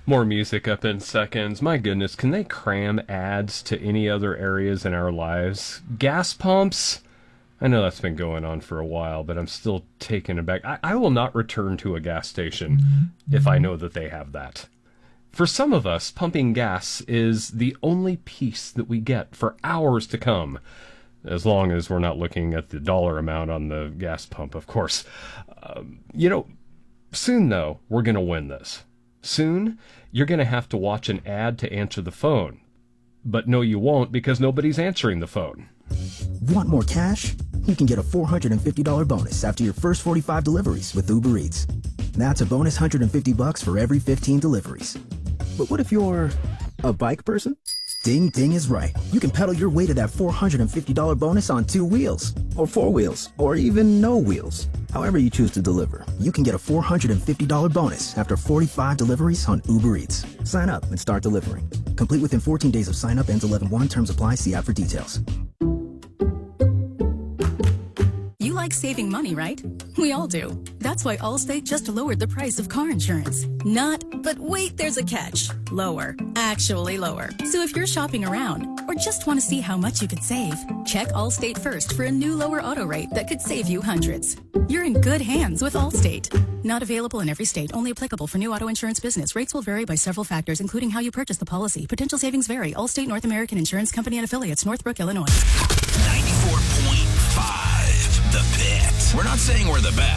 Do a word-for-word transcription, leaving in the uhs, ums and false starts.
More music up in seconds. My goodness, can they cram ads to any other areas in our lives? Gas pumps? I know that's been going on for a while, but I'm still taken aback. I, I will not return to a gas station if I know that they have that. For some of us, pumping gas is the only peace that we get for hours to come. As long as we're not looking at the dollar amount on the gas pump, of course. Um, you know, soon, though, we're going to win this. Soon, you're going to have to watch an ad to answer the phone. But no, you won't, because nobody's answering the phone. Want more cash? You can get a four hundred fifty dollars bonus after your first forty-five deliveries with Uber Eats. That's a bonus one hundred fifty bucks for every fifteen deliveries. But what if you're a bike person? Ding Ding is right. You can pedal your way to that four hundred fifty dollars bonus on two wheels, or four wheels, or even no wheels. However you choose to deliver, you can get a four hundred fifty dollars bonus after forty-five deliveries on Uber Eats. Sign up and start delivering. Complete within fourteen days of sign up. Ends eleven one. Terms apply. See app for details. You like saving money, right? We all do. That's why Allstate just lowered the price of car insurance. Not, but wait, there's a catch. Lower. Actually lower. So if you're shopping around or just want to see how much you could save, check Allstate first for a new lower auto rate that could save you hundreds. You're in good hands with Allstate. Not available in every state. Only applicable for new auto insurance business. Rates will vary by several factors, including how you purchase the policy. Potential savings vary. Allstate North American Insurance Company and affiliates. Northbrook, Illinois. ninety-four point five The Pit. We're not saying we're the best.